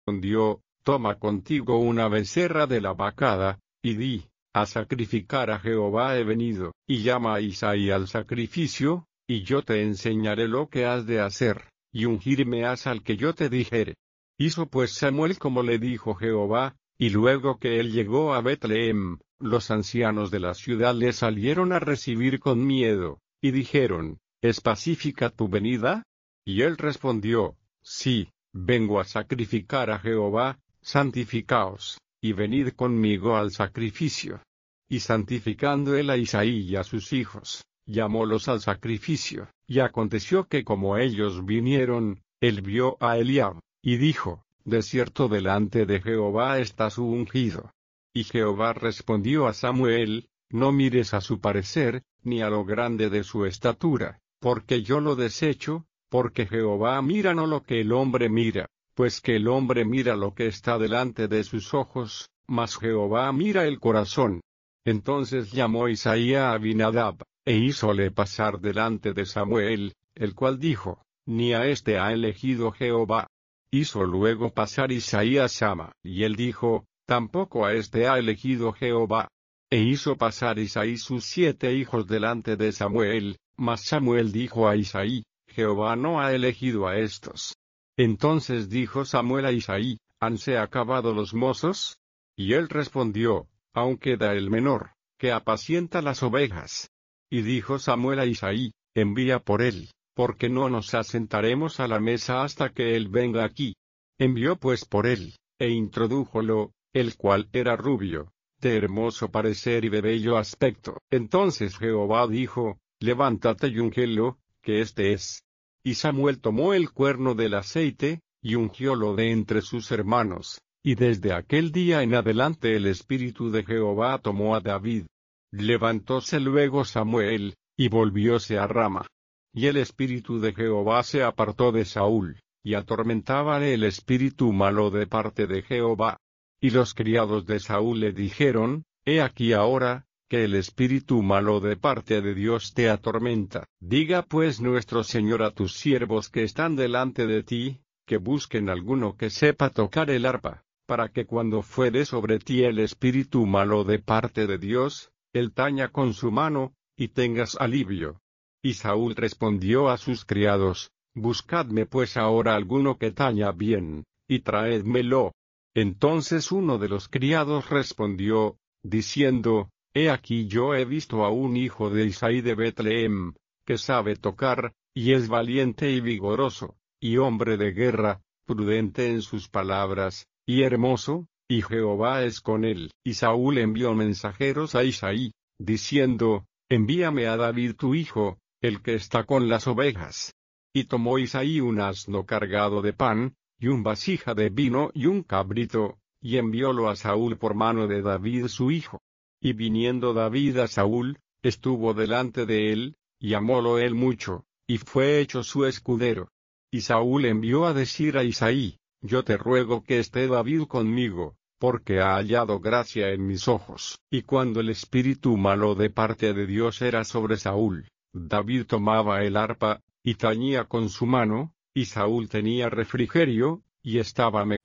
respondió: toma contigo una becerra de la vacada, y di: a sacrificar a Jehová he venido, y llama a Isaí al sacrificio, y yo te enseñaré lo que has de hacer, y ungirme has al que yo te dijere. Hizo pues Samuel como le dijo Jehová, y luego que él llegó a Betlehem, los ancianos de la ciudad le salieron a recibir con miedo, y dijeron: ¿es pacífica tu venida? Y él respondió: sí, vengo a sacrificar a Jehová, santificaos, y venid conmigo al sacrificio. Y santificando él a Isaí y a sus hijos, llamólos al sacrificio, y aconteció que como ellos vinieron, él vio a Eliab, y dijo: de cierto delante de Jehová está su ungido. Y Jehová respondió a Samuel: no mires a su parecer, ni a lo grande de su estatura, porque yo lo desecho, porque Jehová mira no lo que el hombre mira, pues que el hombre mira lo que está delante de sus ojos, mas Jehová mira el corazón. Entonces llamó Isaí a Abinadab, e hízole pasar delante de Samuel, el cual dijo: ni a este ha elegido Jehová. Hizo luego pasar Isaí a Sama, y él dijo: tampoco a este ha elegido Jehová. E hizo pasar Isaí sus 7 hijos delante de Samuel, mas Samuel dijo a Isaí: Jehová no ha elegido a estos. Entonces dijo Samuel a Isaí: ¿hanse acabado los mozos? Y él respondió: aún queda el menor, que apacienta las ovejas. Y dijo Samuel a Isaí: envía por él, porque no nos asentaremos a la mesa hasta que él venga aquí. Envió pues por él, e introdújolo, el cual era rubio, de hermoso parecer y de bello aspecto. Entonces Jehová dijo: levántate y ungelo, que este es. Y Samuel tomó el cuerno del aceite, y ungiólo de entre sus hermanos, y desde aquel día en adelante el Espíritu de Jehová tomó a David. Levantóse luego Samuel, y volvióse a Rama. Y el Espíritu de Jehová se apartó de Saúl, y atormentábale el espíritu malo de parte de Jehová. Y los criados de Saúl le dijeron: he aquí ahora, que el espíritu malo de parte de Dios te atormenta. Diga pues nuestro Señor a tus siervos que están delante de ti, que busquen alguno que sepa tocar el arpa, para que cuando fuere sobre ti el espíritu malo de parte de Dios, él taña con su mano, y tengas alivio. Y Saúl respondió a sus criados: buscadme pues ahora alguno que taña bien, y traédmelo. Entonces uno de los criados respondió, diciendo: he aquí yo he visto a un hijo de Isaí de Betlehem, que sabe tocar, y es valiente y vigoroso, y hombre de guerra, prudente en sus palabras, y hermoso, y Jehová es con él. Y Saúl envió mensajeros a Isaí, diciendo: envíame a David tu hijo, el que está con las ovejas. Y tomó Isaí un asno cargado de pan, y un vasija de vino y un cabrito, y enviólo a Saúl por mano de David su hijo. Y viniendo David a Saúl, estuvo delante de él, y amólo él mucho, y fue hecho su escudero. Y Saúl envió a decir a Isaí: yo te ruego que esté David conmigo, porque ha hallado gracia en mis ojos. Y cuando el espíritu malo de parte de Dios era sobre Saúl, David tomaba el arpa, y tañía con su mano, y Saúl tenía refrigerio, y estaba mejor.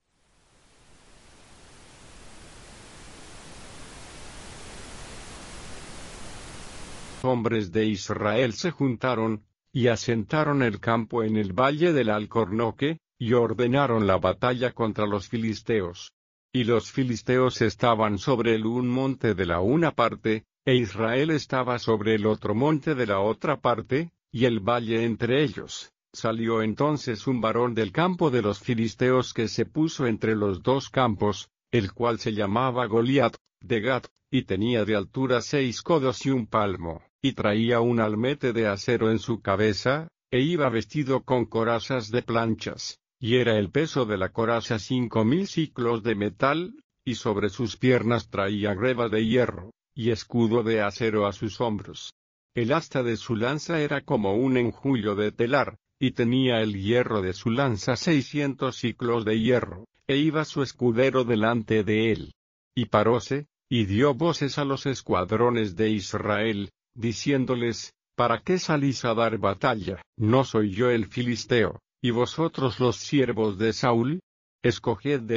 Hombres de Israel se juntaron, y asentaron el campo en el valle del Alcornoque, y ordenaron la batalla contra los filisteos. Y los filisteos estaban sobre el un monte de la una parte, e Israel estaba sobre el otro monte de la otra parte, y el valle entre ellos. Salió entonces un varón del campo de los filisteos que se puso entre los dos campos, el cual se llamaba Goliat, de Gat, y tenía de altura 6 codos y un palmo, y traía un almete de acero en su cabeza, e iba vestido con corazas de planchas, y era el peso de la coraza 5000 siclos de metal, y sobre sus piernas traía greba de hierro, y escudo de acero a sus hombros. El asta de su lanza era como un enjullo de telar, y tenía el hierro de su lanza 600 siclos de hierro, e iba su escudero delante de él. Y paróse, y dio voces a los escuadrones de Israel, diciéndoles: ¿para qué salís a dar batalla? ¿No soy yo el filisteo, y vosotros los siervos de Saúl? escoged de